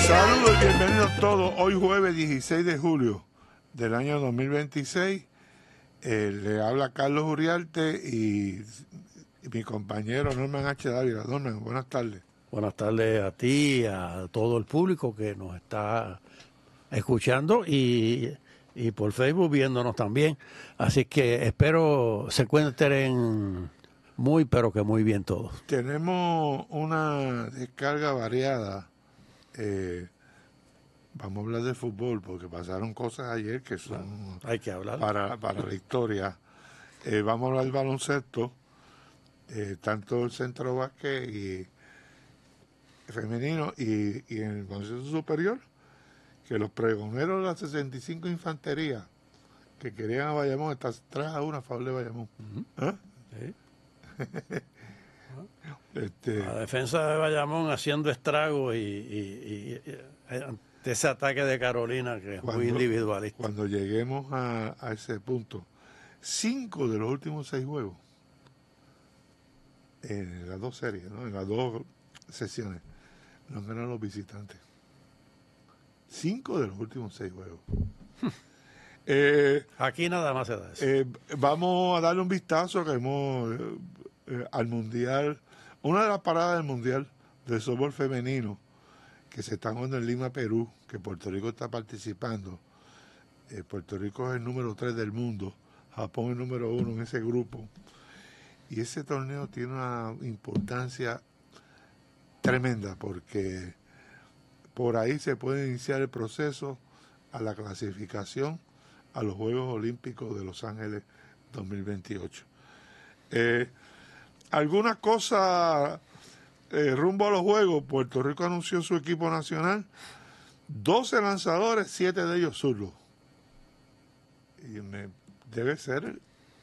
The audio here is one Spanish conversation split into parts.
Saludos y bienvenidos todos. Hoy jueves 16 de julio del año 2026. Le habla Carlos Uriarte y mi compañero Norman H. Dávila. Norman, buenas tardes. Buenas tardes a ti, a todo el público que nos está escuchando y por Facebook viéndonos también. Así que espero se encuentren muy, pero que muy bien todos. Tenemos una descarga variada. Vamos a hablar de fútbol porque pasaron cosas ayer que son Hay que hablar para la historia. Vamos a hablar del baloncesto, tanto el centro básquet y femenino y en el baloncesto superior, que los pregoneros de la 65 Infantería que querían a Bayamón están 3-1 a favor de Bayamón. Uh-huh. ¿Eh? Sí. La defensa de Bayamón haciendo estragos y ante ese ataque de Carolina que es muy individualista. Cuando lleguemos a ese punto, 5 de los últimos 6 juegos en las dos series, ¿no? En las dos sesiones no han ganado los visitantes. 5 de los últimos 6 juegos. Aquí nada más se da eso. Vamos a darle un vistazo que hemos al Mundial, una de las paradas del Mundial de softball femenino que se está jugando en Lima, Perú, que Puerto Rico está participando. Puerto Rico es el número 3 del mundo, Japón el número 1 en ese grupo. Y ese torneo tiene una importancia tremenda porque por ahí se puede iniciar el proceso a la clasificación a los Juegos Olímpicos de Los Ángeles 2028. Algunas cosas rumbo a los Juegos. Puerto Rico anunció su equipo nacional, 12 lanzadores, 7 de ellos zurdos. Y debe ser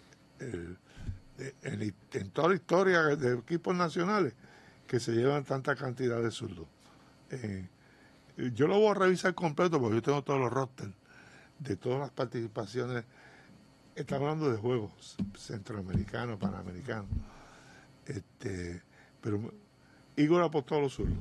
en toda la historia de equipos nacionales que se llevan tanta cantidad de zurdos. Yo lo voy a revisar completo porque yo tengo todos los rosters de todas las participaciones. Estamos hablando de juegos centroamericanos, panamericanos. Pero Igor apostó a los zurdos.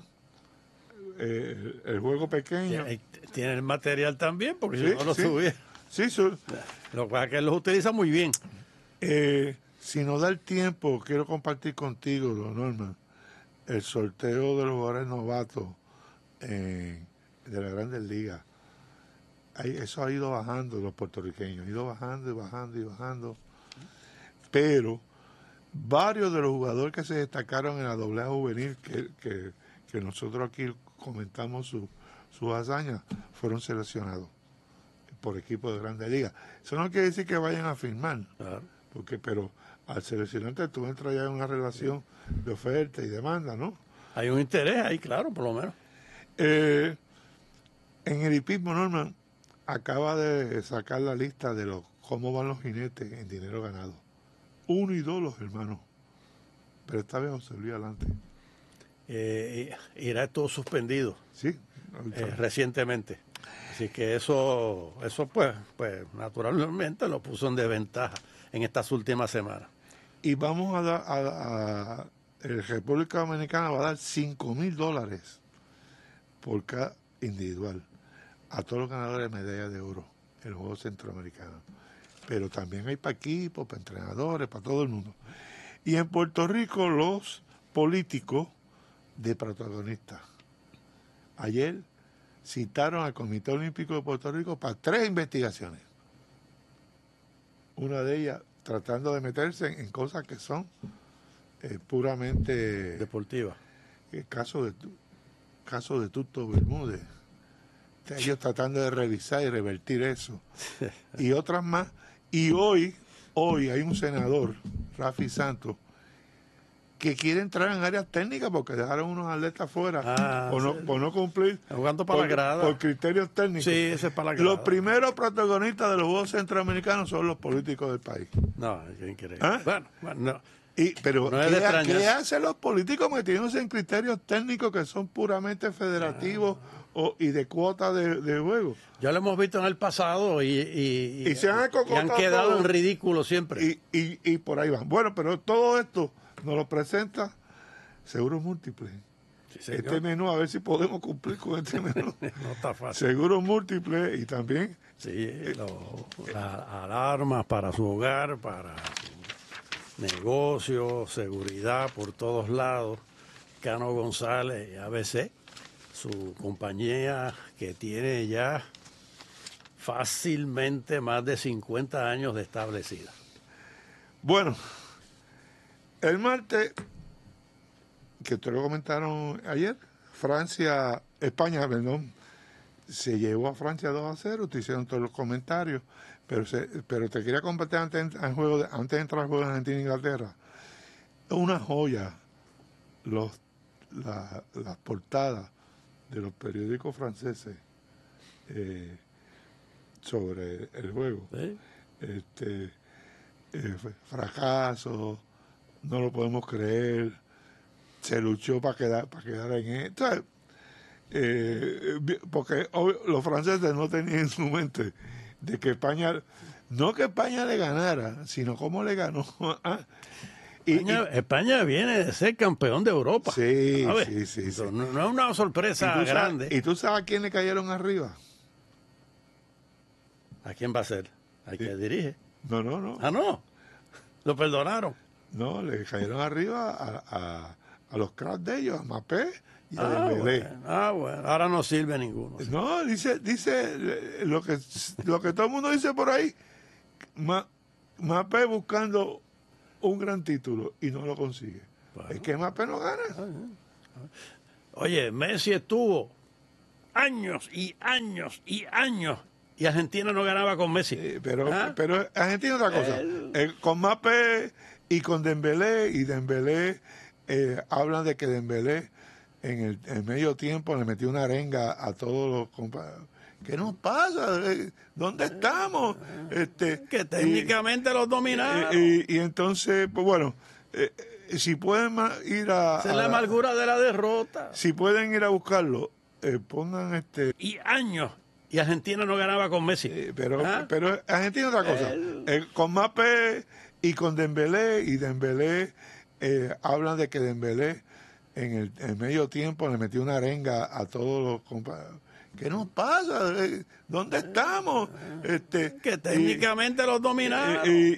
El juego pequeño. Tiene el material también, porque sí, si no lo tuviera. Sí, Lo cual que él los utiliza muy bien. Si nos da el tiempo, quiero compartir contigo, don Norman, el sorteo de los jugadores novatos de las Grandes Ligas. Eso ha ido bajando, los puertorriqueños, ha ido bajando y bajando y bajando. Pero varios de los jugadores que se destacaron en la AA juvenil, que nosotros aquí comentamos sus hazañas, fueron seleccionados por equipos de Grandes Ligas. Eso no quiere decir que vayan a firmar, claro. Pero al seleccionante tú entras ya en una relación de oferta y demanda, ¿no? Hay un interés ahí, claro, por lo menos. En el hipismo, Norman acaba de sacar la lista de cómo van los jinetes en dinero ganado. 1 y 2 los hermanos. Pero esta vez José Luis adelante. Irá todo suspendido. Sí. Recientemente. Así que eso pues naturalmente lo puso en desventaja en estas últimas semanas. Y vamos a dar, la República Dominicana va a dar $5,000 por cada individual a todos los ganadores de medallas de oro en los Juegos Centroamericanos. Pero también hay para equipos, para entrenadores, para todo el mundo. Y en Puerto Rico los políticos de protagonistas. Ayer citaron al Comité Olímpico de Puerto Rico para 3 investigaciones. Una de ellas tratando de meterse en cosas que son puramente deportivas. El caso de Tuto Bermúdez. Ellos tratando de revisar y revertir eso. Y otras más. Y hoy hay un senador, Rafi Santos, que quiere entrar en áreas técnicas porque dejaron unos atletas fuera por no cumplir jugando para la grada. Por criterios técnicos. Sí, ese es para la grada. Los primeros protagonistas de los Juegos Centroamericanos son los políticos del país. No, es increíble. Bueno, no. Pero no ¿qué hacen los políticos metiéndose en criterios técnicos que son puramente federativos y de cuota de juego? Ya lo hemos visto en el pasado y se han quedado todo en ridículo siempre. Y por ahí van. Bueno, pero todo esto nos lo presenta Seguros Múltiples. Sí, señor. este menú, a ver si podemos cumplir con este menú. No está fácil. Seguros múltiples y también Sí, las alarmas para su hogar, para su negocio, seguridad por todos lados. Cano González y ABC, su compañía que tiene ya fácilmente más de 50 años de establecida. Bueno, el martes, que ustedes lo comentaron ayer, España, perdón, se llevó a Francia 2-0, te hicieron todos los comentarios, pero te quería compartir antes de entrar al juego de Argentina e Inglaterra. Es una joya las portadas de los periódicos franceses sobre el juego. ¿Sí? Fracaso, no lo podemos creer, se luchó para quedar en esto. Porque los franceses no tenían en su mente de que España, no que España le ganara, sino cómo le ganó. España viene de ser campeón de Europa. Sí, ¿sabes? sí. No es una sorpresa grande. ¿Y tú sabes a quién le cayeron arriba? ¿A quién va a ser? ¿A quién dirige? No. Ah, no. Lo perdonaron. No, le cayeron arriba a los cracks de ellos, a Mbappé y a Dembélé. Bueno. Ahora no sirve ninguno. Sí. No, dice lo que todo el mundo dice por ahí. Mbappé buscando un gran título y no lo consigue. Bueno. Es que Mbappé no gana. Oye, Messi estuvo años y años y años y Argentina no ganaba con Messi. Pero Argentina otra cosa. Con Mbappé y con Dembélé, y Dembélé hablan de que Dembélé en el medio tiempo le metió una arenga a todos los compañeros. ¿Qué nos pasa? ¿Dónde estamos? Que técnicamente los dominaron. Y entonces, pues bueno, si pueden ir a... Esa es la amargura de la derrota. Si pueden ir a buscarlo, pongan Y años. Y Argentina no ganaba con Messi. Pero Argentina otra cosa. Con Mbappé y con Dembélé, y Dembélé hablan de que Dembélé en el medio tiempo le metió una arenga a todos los compañeros. ¿Qué nos pasa? ¿Dónde estamos? Que técnicamente los dominaron.